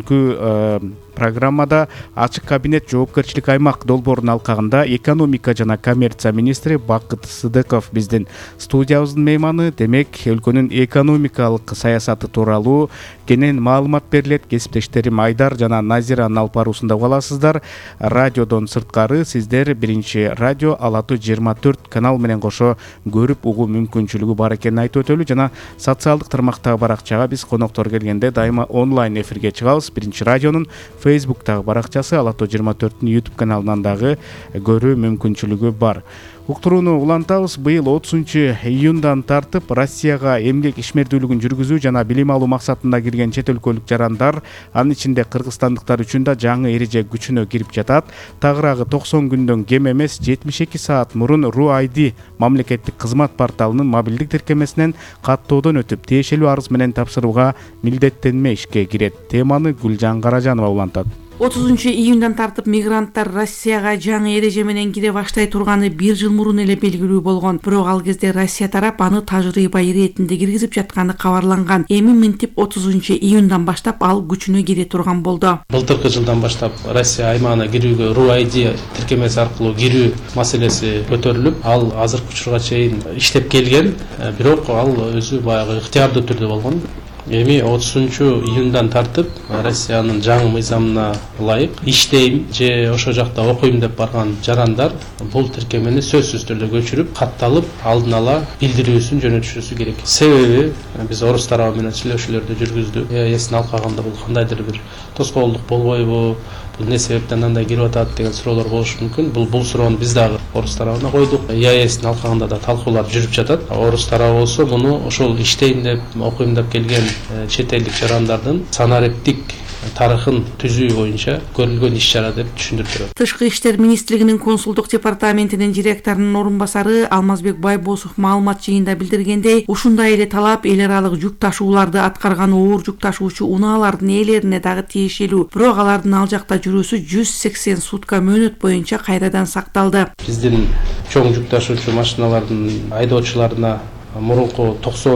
бүгүнкү программада ачык кабинет жоопкерчилик аймак долбоорунун алкагында экономика жана коммерция министри Бакыт Сыдыков биздин студиябыздын мейманы. Демек, өлкөнүн экономикалык саясаты тууралуу кенен маалымат берилет. Кесиптештерим Айдар жана Назиранын алып баруусунда каласыздар. Радиодон сырткары сиздер биринчи радио Ала Тоо 24 канал менен кошо көрүп угуу мүмкүнчүлүгү бар экенин айтып өтөлү. Жана социалдык тармактагы баракчага биз коноктор келгенде дайыма онлайн эфирге чыгабыз. Биринчи радионун Facebook'тагы баракчасы, Ала Тоо 24-тün YouTube каналынан дагы көрүү мүмкүнчүлүгү бар. Уктурууну улантабыз. Быйыл 30-июндан тартып Россияга эмгек ишмердүүлүгүн жүргүзүү жана билим алуу максатында кирген чет өлкөлүк жарандар, анын ичинде кыргызстандыктар үчүн да жаңы эреже күчүнө кирип жатат. Тагыраагы 90 күндөн кем эмес 72 саат мурун RUID мамлекеттик кызмат порталынын мобилдик тиркемесинен каттоодон өтүп, тиешелүү арыз менен тапшырууга милдеттенме ишке кирет. Теманы Гүлжан Каражанова улантат. 30-июндан тартып мигранттар Россияга жаңы эреже менен кире баштай турганы 1 жыл мурун эле белгилүү болгон. Бирок ал кезде Россия тарап аны тажрыйба иретинде киргизип жатканы кабарланган. Эми минтип 30-июндан баштап ал күчүнө кире турган болду. Былтыркы жылдан баштап Россия аймагына кирүүгө RUID тиркемеси аркылуу кирүү маселеси көтөрүлүп, ал азыркы учурга чейин иштеп келген. Бирок ал өзү баягы ыктыярдуу түрдө болгон. Эми 30-июндан тартып Россиянын жаңы мыйзамына ылайык иштейм же ошо жакта окуйм деп барган жарандар бул тиркемени сөзсүз түрдө көчүрүп, катталып, алдын ала билдирүүсүн жөнөтүшү керек. Себеби биз орус тарабы менен сүйлөшүүлөрдү жүргүздүк. ЭАЭстин алкагында бул кандайдыр бир тоскоолдук болбойбу? Бул не себептен андай кирип атат деген суроолор болушу мүмкүн. Бул суроону биз дагы орус тарабына койдук. ЭАЭстин алкагында да талкуулар жүрүп жатат. Орус тарабы болсо муну ошол иштейм деп, окуйм деп келген чет элдик жарандардын санариптик тарыхын түзүү боюнча көрүлгөн иш чара деп түшүндүрүп берет. Тышкы иштер министрлигинин консулдук департаментинин директорунун орун басары Алмазбек Байбосов маалымат жыйында билдиргендей, ушундай эле талап эл аралык жүк ташууларды аткарган оор жүк ташуучу унаалардын ээлерине дагы тиешелүү. Бирок алардын ал жакта жүрүүсү 180 сутка мөөнөт боюнча кайрадан сакталды. Биздин чоң жүк ташуучу машиналардын айдоочуларына мурунку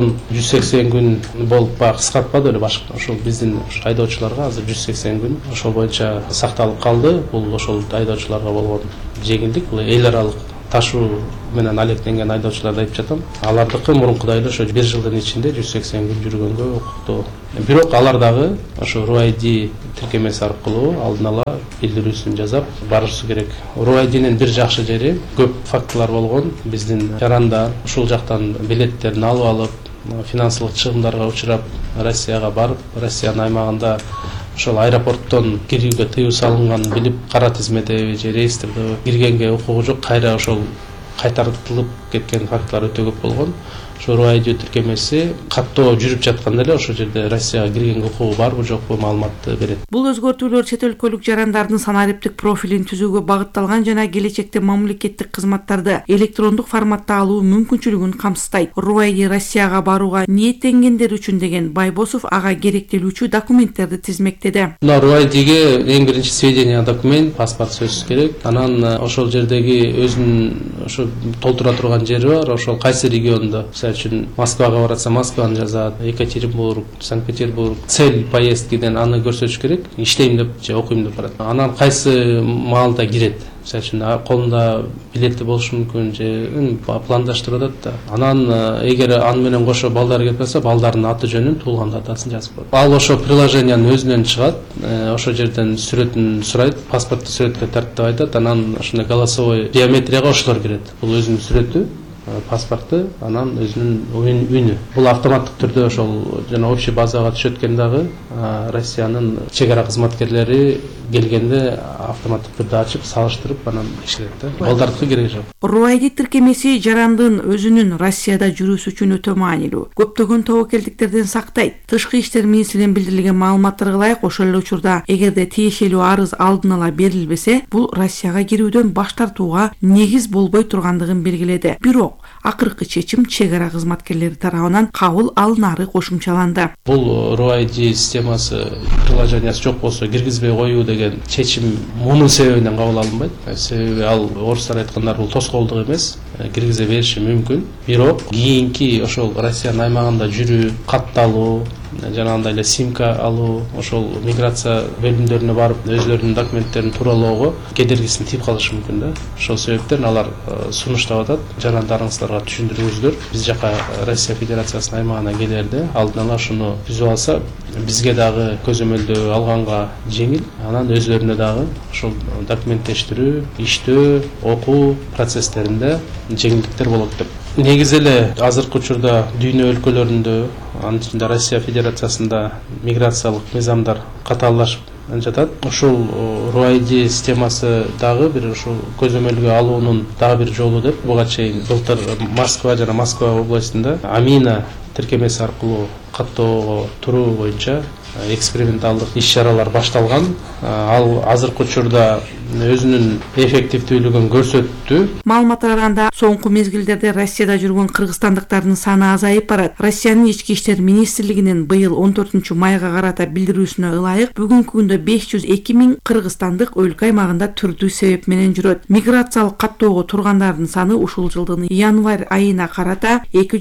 90-180 күн болуп кыскартпады эле башка. Ошол биздин айдоочуларга азыр 180 күн ошол боюнча сакталып калды. Бул ошол айдоочуларга болгон жеңилдик. Бул эл аралык ташуу менен алектенген айдоочуларды айтып жатам. Алардыкы мурункудай эле ошо 1 жылдын ичинде 180 күн жүргөнгө укуктуу. Бирок алар дагы ошо RUID тиркемеси аркылуу алдын ала билдирүүсүн жасап барышы керек. RUIDнин бир жакшы жери көп фактылар болгон. Биздин жарандар ушул жактан билеттерин алып алып, финансылык чыгымдарга учурап, Россияга барып, Россиянын аймагында ошол аэропорттон кирүүгө тыюу салынганын билип, кара тизмеде же реестрде киргенге укугу жок, кайра ошол кайтартылып кеткен фактылар өтө көп болгон. Ошо RUID тиркемеси каттоо жүрүп жатканда эле ошол жерде Россияга киргенге укугу барбы жокпу маалыматты берет. Бул өзгөртүүлөр чет өлкөлүк жарандардын санариптик профилин түзүүгө багытталган жана келечекте мамлекеттик кызматтарды электрондук форматта алуу мүмкүнчүлүгүн камсыздайт. RUID Россияга барууга ниеттенгендер үчүн деген Байбосов ага керектелүүчү документтерди тизмектеди. Мына RUID-ге эң биринчи сведения документ, паспорт сөзсүз керек. Анан ошол жердеги өзүнүн ошо толтура турган жери бар. Ошол кайсы региондо, үчүн Москвага баратса Москваны жазат, Екатеринбург, Санкт-Петербург, цель поездкиден аны көрсөтүш керек. Иштейм деп же окуйм деп барат. Анан кайсы маалда кирет. Үчүн колунда билети болушу мүмкүн же пландаштырып атат да. Анан эгер аны менен кошо балдары кетип калса, балдарынын аты жөнүн, туулган датасын жазып коет. Ал ошо приложениянын өзүнөн чыгат. Ошо жерден сүрөтүн сурайт, паспортту сүрөткө тартып айтат. Анан ошондой голосовой биометрияга ошолор кирет. Бул өзүнүн сүрөтү, паспорты, анан өзүнүн үнү. Бул автоматтык түрдө ошол жана общий базага түшөт экен дагы. Россиянын чек ара кызматкерлери келгенде автоматтык түрдө ачып, салыштырып анан текшерет да. Балдардыкы кереги жок. RUID тиркемеси жарандын өзүнүн Россияда жүрүүсү үчүн өтө маанилүү. Көптөгөн тобокелдиктерден сактайт. Тышкы иштер министринин билдирилген маалыматтарга ылайык, ошол эле учурда эгерде тиешелүү арыз алдын ала берилбесе, бул Россияга кирүүдөн баш тартууга негиз болбой тургандыгын белгиледи. Бирок акыркы чечим чек ара кызматкерлери тарабынан кабыл алынары кошумчаланды. Бул RUID системасы приложениясы жок болсо киргизбей коюу деген чечим мунун себебинен кабыл алынбайт. Себеби ал орустар айткандар бул тоскоолдук эмес, киргизе бериши мүмкүн. Бирок кийинки ошол Россиянын аймагында жүрүү, катталуу, жанагындай эле симка алуу, ошол миграция бөлүмдөрүнө барып өзлөрүнүн документтерин тууралоого кедергисин тийип калышы мүмкүн да. Ошол себептен алар сунуштап атат. Жарандарыңыздарга түшүндүрүңүздөр. Биз жака Россия Федерациясынын аймагына келерде алдын ала ушуну түзүп алса, бизге дагы көзөмөлдөө алганга жеңил. Анан өзлөрүнө дагы ошол документтештирүү, иштөө, окуу процесстеринде жеңилдиктер болот деп. Негизи эле азыркы учурда дүйнө өлкөлөрүндө, анын ичинде Россия Федерациясында миграциялык мыйзамдар катааллашып жатат. Ушул RUID системасы дагы бир ушул көзөмөлгө алуунун дагы бир жолу деп буга чейин былтыр Москва жана Москва областында Амина тиркемеси аркылуу каттоого туруу боюнча эксперименталдык иш чаралар башталган. Ал азыркы учурда өзүнүн эффективдүүлүгүн көрсөттү. Маалыматка караганда, соңку мезгилдерде Россияда жүргөн кыргызстандыктардын саны азайып барат. Россиянын ички иштер министрлигинин быйыл 14-майга карата билдирүүсүнө ылайык, бүгүнкү күндө 502 000 кыргызстандык өлкө аймагында түрдүү себеп менен жүрөт. Миграциялык каттоого тургандардын саны ушул жылдын январь айына карата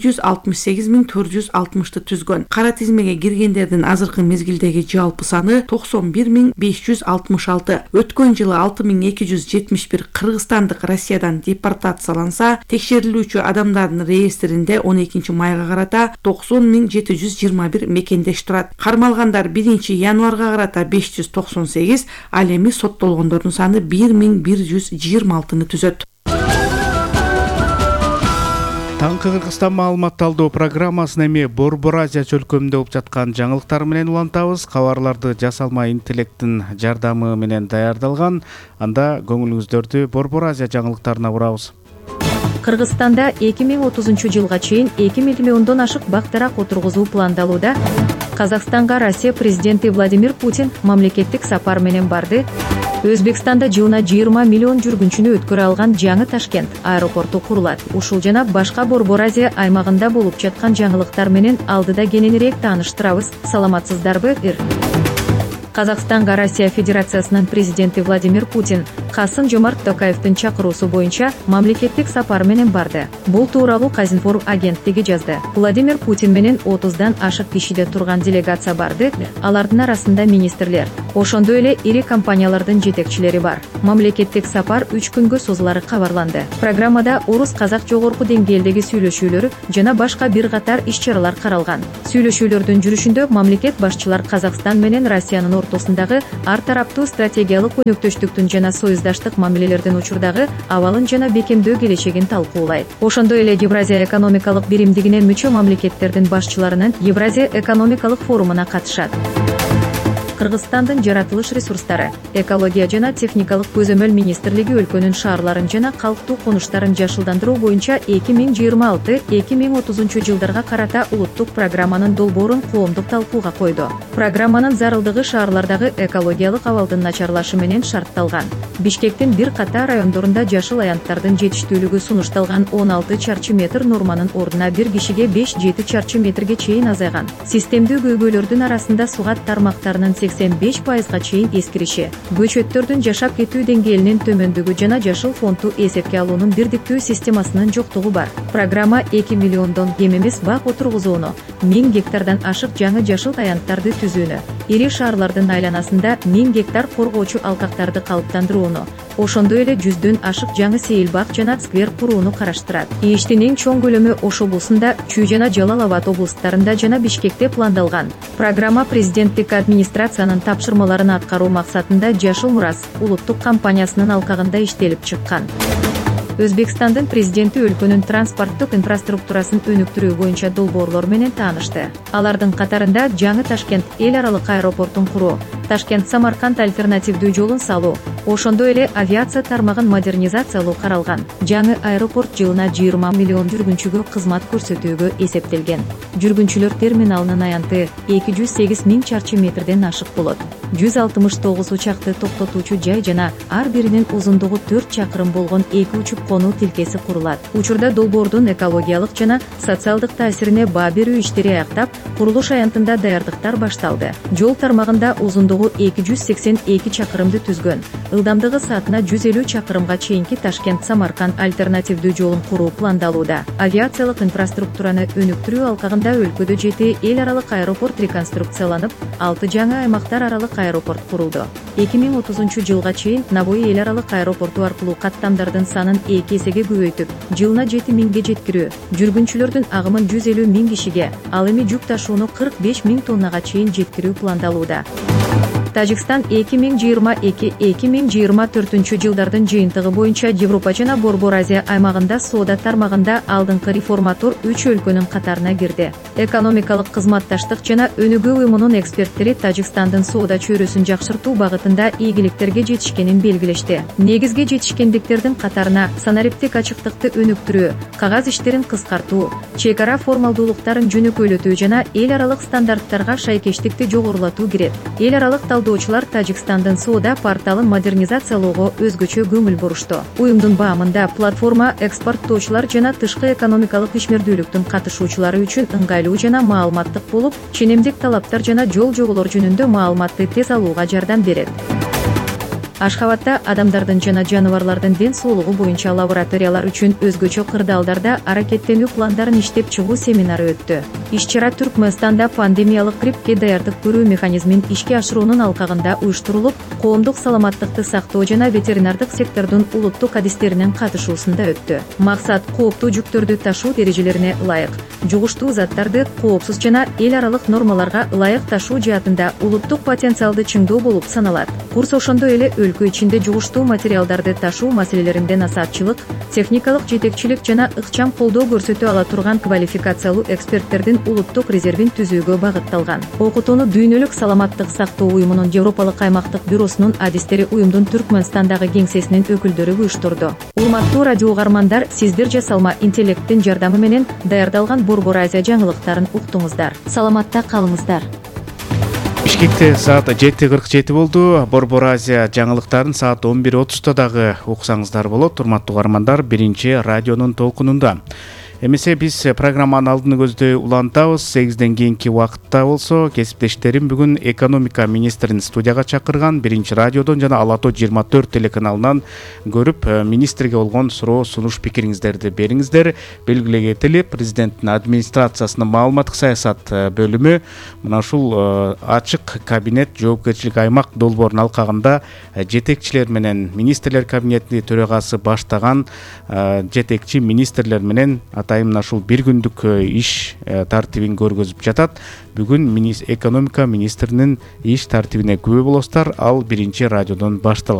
268 460 түзгөн. Кара тизмеге киргендердин азыркы мезгилдеги жалпы саны 91 566. Өткөн жылы 6271 кыргызстандык Россиядан депортацияланса, текшерилүүчү адамдардын реестринде 12-майга карата 90 721 мекендеш турат. Кармалгандар 1-январга карата 598, ал эми соттолгондордун саны 1126 түзөт. Таңкы Кыргызстан маалымат талдоо программасын эми Борбор Азия чөлкөмүндө болуп жаткан жаңылыктар менен улантабыз. Кабарларды жасалма интеллекттин жардамы менен даярдалган. Анда көңүлүңүздөрдү Борбор Азия жаңылыктарына бурабыз. Кыргызстанда 2030 жылга чейин 2 миллиондон ашык бактарак отургузуу пландалууда. Казакстанга Россия президенти Владимир Путин мамлекеттик сапар менен барды. Өзбекстанда жылына 20 миллион жүргүнчүнү өткөрө алган жаңы Ташкент аэропорту курулат. Ушул жана башка Борбор Азия аймагында болуп жаткан жаңылыктар менен алдыда кененирээк тааныштырабыз. Саламатсыздарбы? Казакстанга Россия Федерациясынын президенти Владимир Путин Касым-Жомарт Токаевдин чакыруусу боюнча мамлекеттик сапар менен барды. Бул тууралуу Казинформ агенттиги жазды. Владимир Путин менен 30дан ашык кишиде турган делегация барды. Алардын арасында министрлер, ошондой эле ири компаниялардын жетекчилери бар. Мамлекеттик сапар 3 күнгө созулары кабарланды. Программада орус-казак жогорку деңгээлдеги сүйлөшүүлөр жана башка бир катар иш-чаралар каралган. Сүйлөшүүлөрдүн жүрүшүндө мамлекет башчылар Казакстан менен Россиянын ортосундагы ар тараптуу стратегиялык өнөктөштүктүн жана союздаштык мамилелердин учурдагы абалын жана бекемдөө келечегин талкуулайт. Ошондой эле Евразия экономикалык биримдигине мүчө мамлекеттердин башчыларынын Евразия экономикалык форумуна катышат. Кыргызстандын жаратылыш ресурстары, экология жана техникалык көзөмөл министрлиги өлкөнүн шаарларын жана калктуу конуштарын жашылдандыруу боюнча 2026-2030 жылдарга карата улуттук программанын долбоорун коомдук талкууга койду. Программанын зарылдыгы шаарлардагы экологиялык абалдын начарлашы менен шартталган. Бишкектин бир катар райондорунда жашыл аянттардын жетиштүүлүгү сунушталган 16 чарчы метр норманын ордуна бир кишиге 5-7 чарчы метрге чейин азайган. Системдүү көйгөйлөрдүн арасында сугат тармактарынын 85%-га чейин эскириши, көчөттөрдүн жашап кетүү деңгээлинин төмөндүгү жана жашыл фонду эсепке алуунун бирдиктүү системасынын жоктугу бар. Программа 2 миллиондон кем эмес бак отургузууну, 1000 гектардан ашык жаңы жашыл аянттарды түзүүнү, ири шаарлардын айланасында 1000 гектар коргоочу алкактарды калыптандырууну, ошондой эле 100дөн ашык жаңы сейил бак жана сквер курууну караштырат. Иштин эң чоң көлөмү Ош облусунда, Чүй жана Жалал Абад облустарында жана Бишкекте пландалган. Программа президенттик администрациянын тапшырмаларын аткаруу максатында Жашыл Мурас улуттук компаниясынын алкагында иштелип чыккан. Өзбекстандын президенти өлкөнүн транспорттук инфраструктурасын өнүктүрүү боюнча долбоорлор менен таанышты. Алардын катарында жаңы Ташкент эл аралык аэропортун куруу, Ташкент-Самарканд альтернативдүү жолун салуу, ошондой эле авиация тармагын модернизациялоо каралган. Жаңы аэропорт жылына 20 миллион жүргүнчүгө кызмат көрсөтүүгө эсептелген. Жүргүнчүлөр терминалынын аянты 208 миң чарчы метрден ашык болот. 169 учакты токтотуучу жай жана ар биринин узундугу 4 чакырым болгон 2 учуп конуу тилкеси курулат. Учурда долбоордун экологиялык жана социалдык таасирине баа берүү иштери аяктап, курулуш аянтында даярдыктар башталды. Жол тармагында узундугу 282 чакырымды түзгөн. Ылдамдыгы саатына 150 чакырымга чейинки Ташкент-Самарканд альтернативдүү жолун куруу пландалууда. Авиациялык инфраструктураны өнүктүрүү алкагында өлкөдө 7 эл аралык аэропорт реконструкцияланып, 6 жаңы аймактар аралык аэропорт курулду. 2030 жылга чейин Набой эл аралык аэропорту аркылуу каттамдардын санын 2 эсеге көбөйтүп, жылына 7 миңге жеткирүү, жүргүнчүлөрдүн агымын 150 миң кишиге, ал эми жүк ташууну 45 миң тоннага чейин жеткирүү пландалууда. Тажикстан 2022-2024 жылдардын жыйынтыгы боюнча Европа жана Борбор Азия аймагында соода тармагында алдыңкы реформатор 3 өлкөнүн катарына кирди. Экономикалык кызматташтык жана өнүгүү уюмунун эксперттери Тажикстандын соода чөйрөсүн жакшыртуу багытында ийгиликтерге жетишкенин белгилешти. Негизги жетишкендиктердин катарына санариптик ачыктыкты өнүктүрүү, кагаз иштерин кыскартуу, чек ара формалдуулуктарын жөнөкөйлөтүү жана эл аралык стандарттарга шайкештикти жогорулатуу кирет. Эл аралык талдоочулар Тажикстандын соода порталын модернизациялоого өзгөчө көңүл бурушту. Уюмдун баамында платформа экспорттоочулар жана тышкы экономикалык ишмердүүлүктүн катышуучулары үчүн ыңгайлуу жана маалыматтык болуп, ченемдик талаптар жана жол жоболор жөнүндө маалыматты тез алууга жардам берет. Ашхабадда адамдардын жана жаныбарлардын ден соолугу боюнча лабораториялар үчүн өзгөчө кырдаалдарда аракеттенүү пландарын иштеп чыгуу семинары өттү. Иш-чара Түркмөнстанда пандемиялык гриппке даярдык көрүү механизмин ишке ашыруунун алкагында уюштурулуп, коомдук саламаттыкты сактоо жана ветеринардык сектордун улуттук адистеринин катышуусунда өттү. Максат кооптуу жүктөрдү ташуу эрежелерине ылайык, жугуштуу заттарды коопсуз жана эл аралык нормаларга ылайык ташуу жаатында улуттук потенциалды чыңдоо болуп саналат. Курс ошондой эле өлкө ичинде жугуштуу материалдарды ташуу маселелеринде насаатчылык, техникалык жетекчилик жана ыкчам колдоо көрсөтө ала турган квалификациялуу эксперттердин улуттук резервин түзүүгө багытталган. Окутууну Дүйнөлүк саламаттык сактоо уюмунун Европалык аймактык бюросунун адистери уюмдун Түркмөнстандагы кеңсесинин өкүлдөрү уюштурду. Урматтуу радио угармандар, сиздер жасалма интеллекттин жардамы менен даярдалган Борбор Азия жаңылыктарын уктуңуздар. Саламатта калыңыздар. Бишкекте саат 7:47 болду. Борбор Азия жаңылыктарын саат 11:30 дагы уксаңыздар болот. Урматтуу угармандар, биринчи радионун толкунунда. Эмесе биз программанын алдын көздөй улантабыз. 8ден кийинки убакытта болсо кесиптештерим бүгүн экономика министрин студияга чакырган. Биринчи радиодон жана Ала Тоо 24 телеканалынан көрүп, министрге болгон суроо, сунуш, пикириңиздерди бериңиздер. Белгилей кетели, президенттин администрациясынын маалыматтык саясат бөлүмү мына ушул ачык кабинет жоопкерчилик аймак долбоорун алкагында жетекчилер менен министрлер кабинетинин төрагасы баштаган жетекчи министрлер менен атайын мына ушул бир күндүк иш тартибин көргөзүп жатат. Бүгүн экономика министринин иш тартибине күбө болосуздар. Ал биринчи радиодон башталат.